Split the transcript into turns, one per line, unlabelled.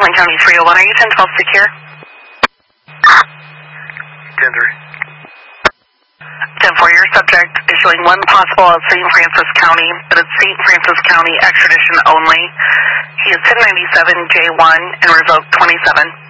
Franklin County 301. Are you 1012 secure?
10-3.
10-4, your subject is showing one possible at St. Francis County, but it's St. Francis County extradition only. He is 1097 J1 and revoked 27.